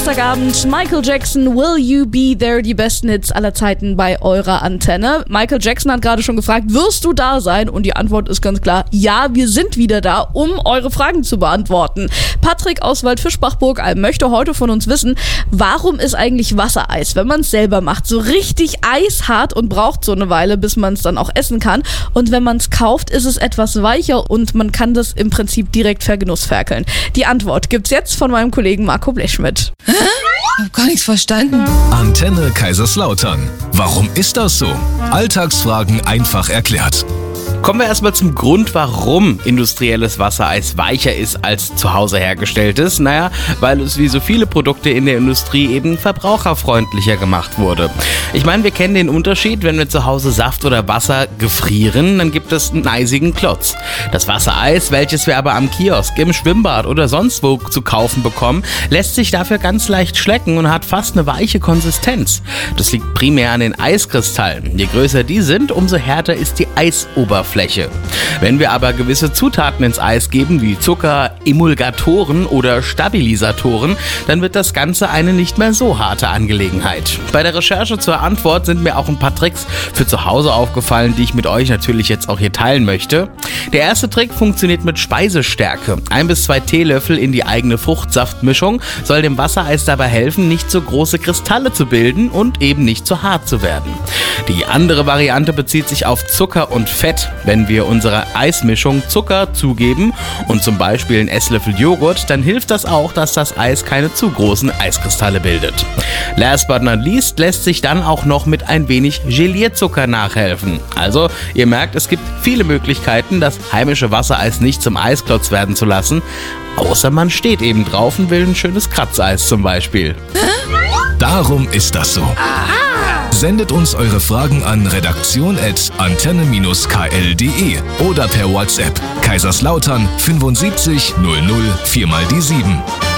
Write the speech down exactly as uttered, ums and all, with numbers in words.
Samstagabend, Michael Jackson, Will You Be There, die besten Hits aller Zeiten bei eurer Antenne. Michael Jackson hat gerade schon gefragt, wirst du da sein? Und die Antwort ist ganz klar, ja, wir sind wieder da, um eure Fragen zu beantworten. Patrick aus Waldfischbach-Burgalm möchte heute von uns wissen, warum ist eigentlich Wassereis, wenn man es selber macht, so richtig eishart und braucht so eine Weile, bis man es dann auch essen kann. Und wenn man es kauft, ist es etwas weicher und man kann das im Prinzip direkt vergenussferkeln. Die Antwort gibt's jetzt von meinem Kollegen Marco Blechschmidt. Hä? Ich hab gar nichts verstanden. Antenne Kaiserslautern. Warum ist das so? Alltagsfragen einfach erklärt. Kommen wir erstmal zum Grund, warum industrielles Wassereis weicher ist als zu Hause hergestelltes. Naja, weil es wie so viele Produkte in der Industrie eben verbraucherfreundlicher gemacht wurde. Ich meine, wir kennen den Unterschied, wenn wir zu Hause Saft oder Wasser gefrieren, dann gibt es einen eisigen Klotz. Das Wassereis, welches wir aber am Kiosk, im Schwimmbad oder sonst wo zu kaufen bekommen, lässt sich dafür ganz leicht schlecken und hat fast eine weiche Konsistenz. Das liegt primär an den Eiskristallen. Je größer die sind, umso härter ist die Eisoberfläche. Wenn wir aber gewisse Zutaten ins Eis geben, wie Zucker, Emulgatoren oder Stabilisatoren, dann wird das Ganze eine nicht mehr so harte Angelegenheit. Bei der Recherche zur Antwort sind mir auch ein paar Tricks für zu Hause aufgefallen, die ich mit euch natürlich jetzt auch hier teilen möchte. Der erste Trick funktioniert mit Speisestärke. Ein bis zwei Teelöffel in die eigene Fruchtsaftmischung soll dem Wassereis dabei helfen, nicht so große Kristalle zu bilden und eben nicht zu hart zu werden. Die andere Variante bezieht sich auf Zucker und Fett. Wenn wir unserer Eismischung Zucker zugeben und zum Beispiel einen Esslöffel Joghurt, dann hilft das auch, dass das Eis keine zu großen Eiskristalle bildet. Last but not least lässt sich dann auch noch mit ein wenig Gelierzucker nachhelfen. Also, ihr merkt, es gibt viele Möglichkeiten, das heimische Wassereis nicht zum Eisklotz werden zu lassen, außer man steht eben drauf und will ein schönes Kratzeis zum Beispiel. Darum ist das so. Aha. Sendet uns eure Fragen an redaktion at antenne k l punkt d e oder per WhatsApp Kaiserslautern fünfundsiebzig null null vier mal die sieben.